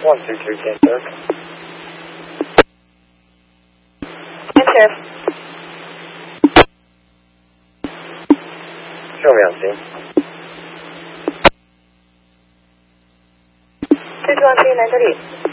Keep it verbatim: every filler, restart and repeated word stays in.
one two three Cancer. Cancer. Show me on scene. two two one three nine thirty.